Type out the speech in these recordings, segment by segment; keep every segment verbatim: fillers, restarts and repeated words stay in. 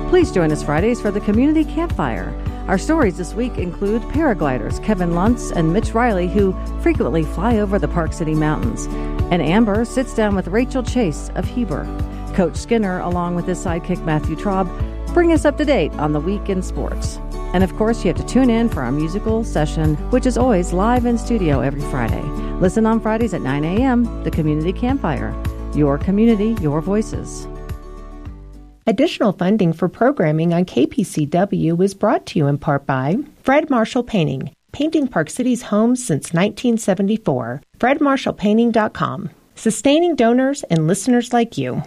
Please join us Fridays for the Community Campfire. Our stories this week include paragliders Kevin Luntz and Mitch Riley, who frequently fly over the Park City Mountains. And Amber sits down with Rachel Chase of Heber. Coach Skinner, along with his sidekick Matthew Traub, bring us up to date on the week in sports. And of course, you have to tune in for our musical session, which is always live in studio every Friday. Listen on Fridays at nine a.m., the Community Campfire. Your community, your voices. Additional funding for programming on K P C W is brought to you in part by Fred Marshall Painting, painting Park City's homes since nineteen seventy-four. fred marshall painting dot com, sustaining donors and listeners like you.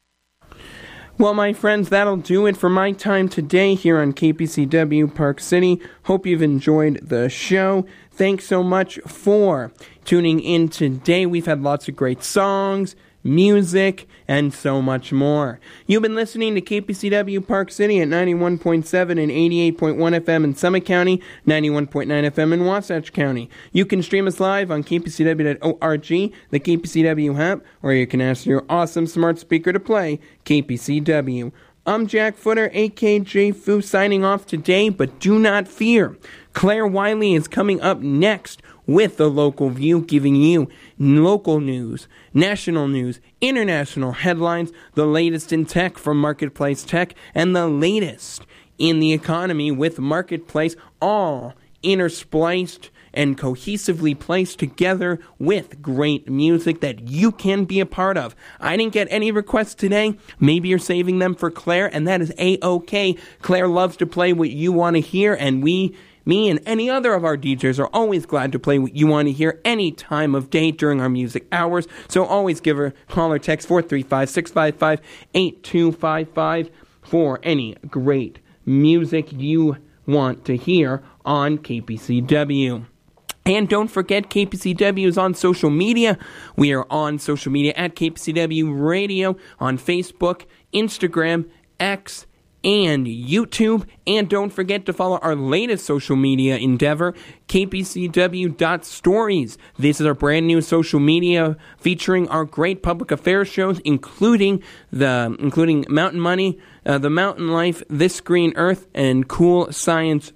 Well, my friends, that'll do it for my time today here on K P C W Park City. Hope you've enjoyed the show. Thanks so much for tuning in today. We've had lots of great songs, music, and so much more. You've been listening to K P C W Park City at ninety-one point seven and eighty-eight point one F M in Summit County, ninety-one point nine F M in Wasatch County. You can stream us live on k p c w dot org, the K P C W app, or you can ask your awesome smart speaker to play K P C W. I'm Jack Footer, A K J Foo, signing off today, but do not fear. Claire Wiley is coming up next with the Local View, giving you local news, national news, international headlines, the latest in tech from Marketplace Tech, and the latest in the economy with Marketplace, all interspliced and cohesively placed together with great music that you can be a part of. I didn't get any requests today. Maybe you're saving them for Claire, and that is A-OK. Claire loves to play what you want to hear, and we... Me and any other of our D Js are always glad to play what you want to hear any time of day during our music hours. So always give her call or text four three five, six five five, eight two five five for any great music you want to hear on K P C W. And don't forget, K P C W is on social media. We are on social media at K P C W Radio on Facebook, Instagram, X, and YouTube. And don't forget to follow our latest social media endeavor, K P C W dot stories. This is our brand new social media featuring our great public affairs shows, including the including Mountain Money, uh, The Mountain Life, This Green Earth, and Cool Science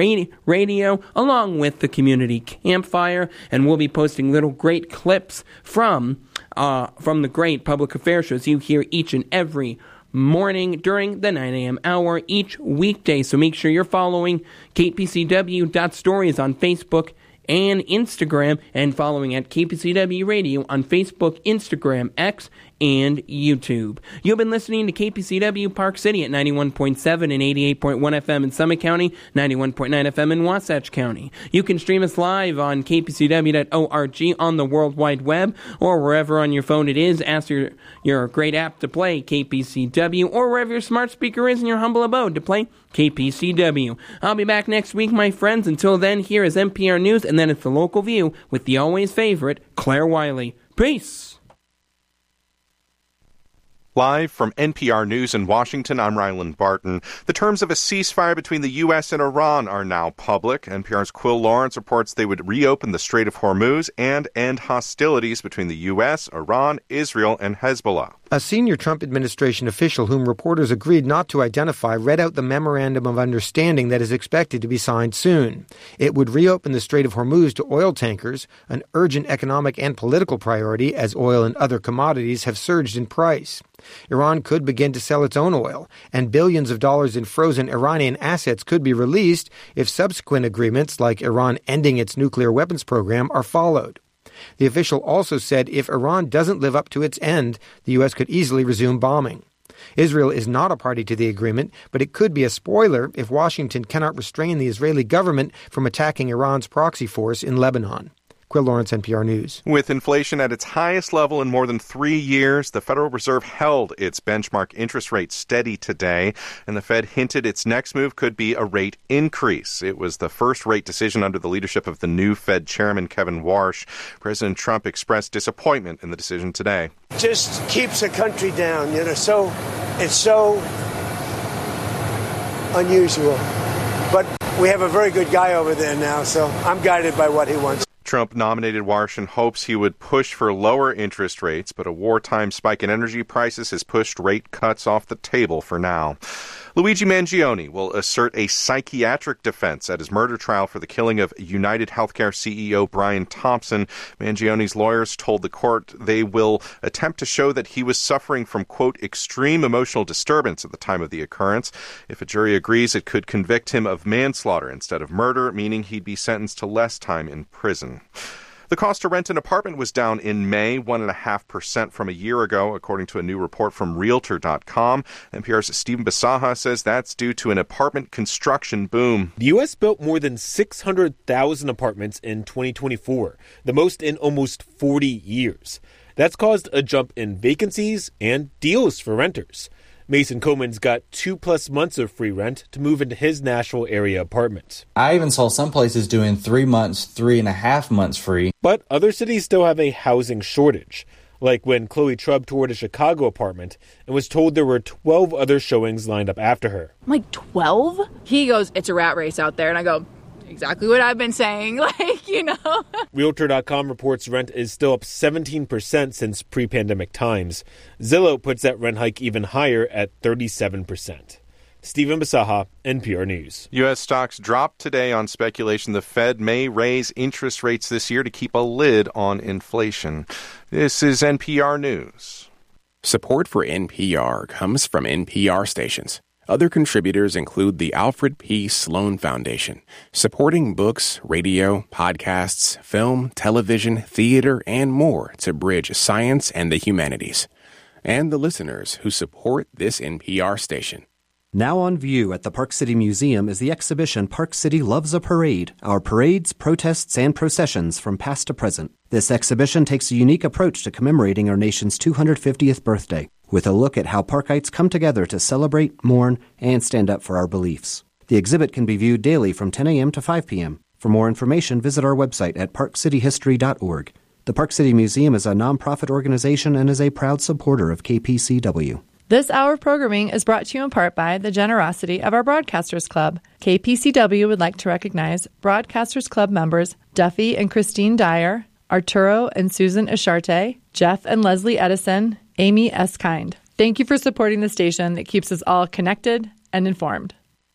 Radio, along with the Community Campfire. And we'll be posting little great clips from uh, from the great public affairs shows you hear each and every morning during the nine a.m. hour each weekday. So make sure you're following K P C W dot stories on Facebook and Instagram, and following at K P C W Radio on Facebook, Instagram, X, and YouTube. You've been listening to K P C W Park City at ninety-one point seven and eighty-eight point one F M in Summit County, ninety-one point nine F M in Wasatch County. You can stream us live on k p c w dot org on the World Wide Web, or wherever on your phone it is. Ask your, your great app to play K P C W, or wherever your smart speaker is in your humble abode to play K P C W. I'll be back next week, my friends. Until then, here is N P R News, and then it's the Local View with the always favorite Claire Wiley. Peace! Live from N P R News in Washington, I'm Ryland Barton. The terms of a ceasefire between the U S and Iran are now public. N P R's Quill Lawrence reports they would reopen the Strait of Hormuz and end hostilities between the U S, Iran, Israel, and Hezbollah. A senior Trump administration official whom reporters agreed not to identify read out the memorandum of understanding that is expected to be signed soon. It would reopen the Strait of Hormuz to oil tankers, an urgent economic and political priority as oil and other commodities have surged in price. Iran could begin to sell its own oil, and billions of dollars in frozen Iranian assets could be released if subsequent agreements, like Iran ending its nuclear weapons program, are followed. The official also said if Iran doesn't live up to its end, the U S could easily resume bombing. Israel is not a party to the agreement, but it could be a spoiler if Washington cannot restrain the Israeli government from attacking Iran's proxy force in Lebanon. Quill Lawrence, N P R News. With inflation at its highest level in more than three years, the Federal Reserve held its benchmark interest rate steady today, and the Fed hinted its next move could be a rate increase. It was the first rate decision under the leadership of the new Fed chairman, Kevin Warsh. President Trump expressed disappointment in the decision today. Just keeps the country down, you know, so it's so unusual. But we have a very good guy over there now, so I'm guided by what he wants. Trump nominated Warsh in hopes he would push for lower interest rates, but a wartime spike in energy prices has pushed rate cuts off the table for now. Luigi Mangione will assert a psychiatric defense at his murder trial for the killing of United Healthcare C E O Brian Thompson. Mangione's lawyers told the court they will attempt to show that he was suffering from, quote, extreme emotional disturbance at the time of the occurrence. If a jury agrees, it could convict him of manslaughter instead of murder, meaning he'd be sentenced to less time in prison. The cost to rent an apartment was down in May, one point five percent from a year ago, according to a new report from Realtor dot com. N P R's Stephen Basaha says that's due to an apartment construction boom. The U S built more than six hundred thousand apartments in twenty twenty-four, the most in almost forty years. That's caused a jump in vacancies and deals for renters. Mason Coleman's got two plus months of free rent to move into his Nashville area apartment. I even saw some places doing three months, three and a half months free. But other cities still have a housing shortage, like when Chloe Trubb toured a Chicago apartment and was told there were twelve other showings lined up after her. I'm like, twelve? He goes, it's a rat race out there. And I go, exactly what I've been saying, like, you know. Realtor dot com reports rent is still up seventeen percent since pre-pandemic times. Zillow puts that rent hike even higher at thirty-seven percent. Stephen Basaha, N P R News. U S stocks dropped today on speculation the Fed may raise interest rates this year to keep a lid on inflation. This is N P R News. Support for N P R comes from N P R stations. Other contributors include the Alfred P. Sloan Foundation, supporting books, radio, podcasts, film, television, theater, and more to bridge science and the humanities. And the listeners who support this N P R station. Now on view at the Park City Museum is the exhibition Park City Loves a Parade, our parades, protests, and processions from past to present. This exhibition takes a unique approach to commemorating our nation's two hundred fiftieth birthday, with a look at how Parkites come together to celebrate, mourn, and stand up for our beliefs. The exhibit can be viewed daily from ten a.m. to five p.m. For more information, visit our website at park city history dot org. The Park City Museum is a nonprofit organization and is a proud supporter of K P C W. This hour of programming is brought to you in part by the generosity of our Broadcasters Club. K P C W would like to recognize Broadcasters Club members Duffy and Christine Dyer, Arturo and Susan Asharte, Jeff and Leslie Edison, Amy Eskind. Thank you for supporting the station that keeps us all connected and informed.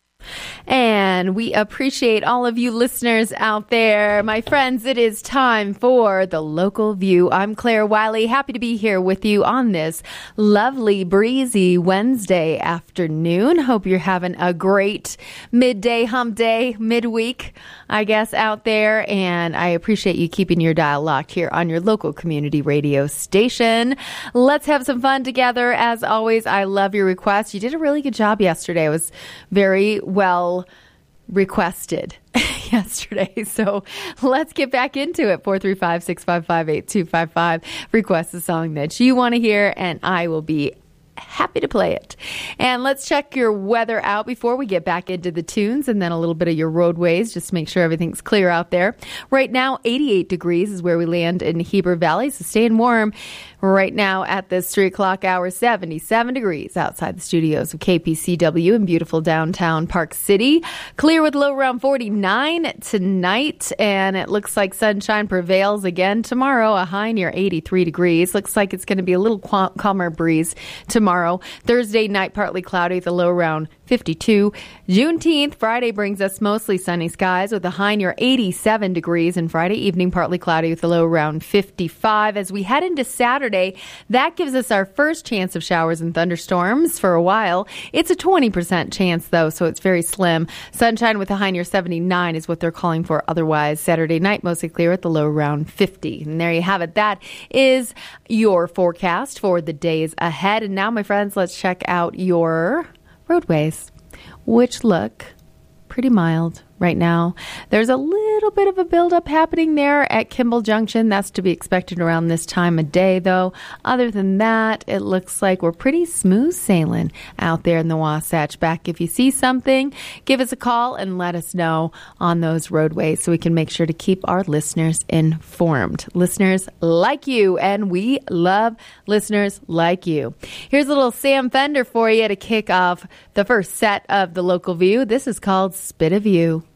And we appreciate all of you listeners out there. My friends, it is time for The Local View. I'm Claire Wiley, happy to be here with you on this lovely, breezy Wednesday afternoon. Hope you're having a great midday hump day, midweek, I guess, out there. And I appreciate you keeping your dial locked here on your local community radio station. Let's have some fun together. As always, I love your requests. You did a really good job yesterday. I was very well requested yesterday. So let's get back into it. four three five, six five five, eight two five five. Request a song that you want to hear, and I will be happy to play it. And let's check your weather out before we get back into the tunes, and then a little bit of your roadways, just to make sure everything's clear out there. Right now, eighty-eight degrees is where we land in Heber Valley, so staying warm. Right now at this three o'clock hour, seventy-seven degrees outside the studios of K P C W in beautiful downtown Park City. Clear with low around forty-nine tonight, and it looks like sunshine prevails again tomorrow, a high near eighty-three degrees. Looks like it's going to be a little cal- calmer breeze tomorrow. Thursday night, partly cloudy with a low around fifty-two. Juneteenth, Friday brings us mostly sunny skies with a high near eighty-seven degrees, and Friday evening, partly cloudy with a low around fifty-five. As we head into Saturday, that gives us our first chance of showers and thunderstorms for a while. It's a twenty percent chance, though, so it's very slim. Sunshine with a high near seventy-nine is what they're calling for. Otherwise, Saturday night, mostly clear at the low around fifty. And there you have it. That is your forecast for the days ahead. And now, my friends, let's check out your roadways, which look pretty mild right now. There's a little bit of a buildup happening there at Kimball Junction. That's to be expected around this time of day, though. Other than that, it looks like we're pretty smooth sailing out there in the Wasatch Back. If you see something, give us a call and let us know on those roadways so we can make sure to keep our listeners informed. Listeners like you, and we love listeners like you. Here's a little Sam Fender for you to kick off the first set of The Local View. This is called Spit of You.